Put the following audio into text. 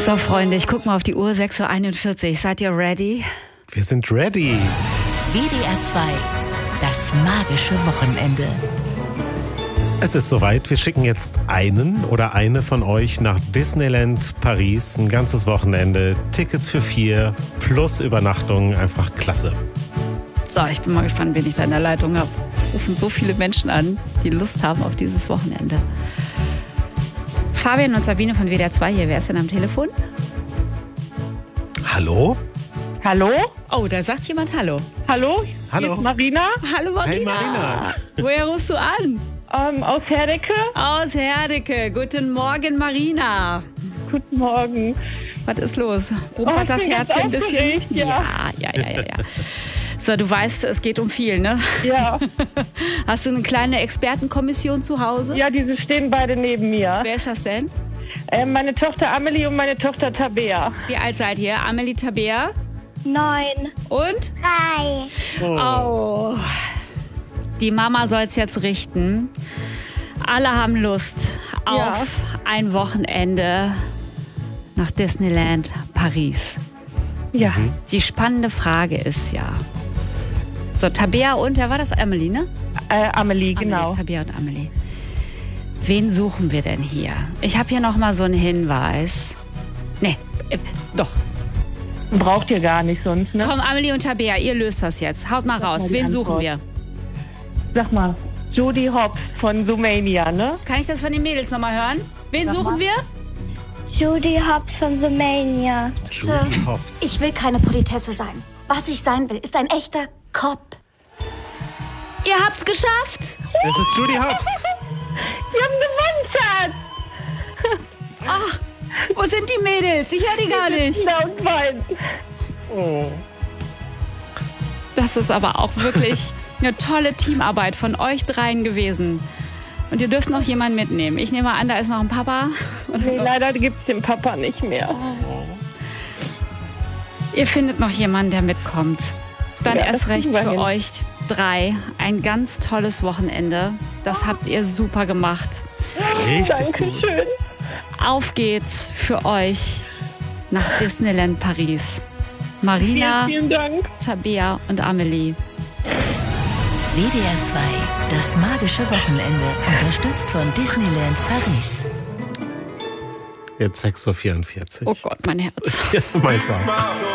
So, Freunde, ich guck mal auf die Uhr, 6:41 Uhr. Seid ihr ready? Wir sind ready. WDR 2, das magische Wochenende. Es ist soweit. Wir schicken jetzt einen oder eine von euch nach Disneyland Paris. Ein ganzes Wochenende. Tickets für 4 plus Übernachtung. Einfach klasse. So, ich bin mal gespannt, wen ich da in der Leitung habe. Es rufen so viele Menschen an, die Lust haben auf dieses Wochenende. Fabian und Sabine von WDR 2 hier. Wer ist denn am Telefon? Hallo? Hallo? Oh, da sagt jemand Hallo. Hallo? Hallo. Hier ist Marina Hallo Marina. Hey Marina. Woher rufst du an? aus Herdecke. Aus Herdecke. Guten Morgen, Marina. Guten Morgen. Was ist los? Rumpert das ich bin Herz ganz hier ein bisschen? aufgeregt, ja. Ja. So, du weißt, es geht um viel, ne? Ja. Hast du eine kleine Expertenkommission zu Hause? Ja, diese stehen beide neben mir. Wer ist das denn? Meine Tochter Amelie und meine Tochter Tabea. Wie alt seid ihr? Amelie, Tabea 9. und? 3. Oh. Die Mama soll es jetzt richten. Alle haben Lust auf ein Wochenende nach Disneyland Paris. Ja. Die spannende Frage ist ja... So, Tabea und, wer war das? Amelie, ne? Amelie, genau. Tabea und Amelie. Wen suchen wir denn hier? Ich habe hier noch mal so einen Hinweis. Nee, doch. Braucht ihr gar nicht sonst, ne? Komm, Amelie und Tabea, ihr löst das jetzt. Haut mal raus. mal die Wen Antwort. suchen wir? Sag mal, Judy Hopps von Zoomania, ne? Kann ich das von den Mädels noch mal hören? Wen Sag suchen mal. wir? Judy Hopps von Zoomania. Judy Hopps. Ich will keine Politesse sein. Was ich sein will, ist ein echter Cop. Ihr habt's geschafft. Es ist Judy Hopps. Wir haben gewonnen, Schatz! Ach, wo sind die Mädels? Ich höre die gar nicht. Da und weinen. Oh. Das ist aber auch wirklich eine tolle Teamarbeit von euch dreien gewesen. Und ihr dürft noch jemanden mitnehmen. Ich nehme an, da ist noch ein Papa. Nee, leider gibt's den Papa nicht mehr. Ihr findet noch jemanden, der mitkommt. Dann Ja, erst das recht kriegen wir für hin. euch drei ein ganz tolles Wochenende. Das habt ihr super gemacht. Richtig gut. Dankeschön. Auf geht's für euch nach Disneyland Paris. Marina, Vielen Dank. Tabea und Amelie. WDR 2, das magische Wochenende. Unterstützt von Disneyland Paris. Jetzt 6:44 Uhr. Oh Gott, mein Herz. Meins auch.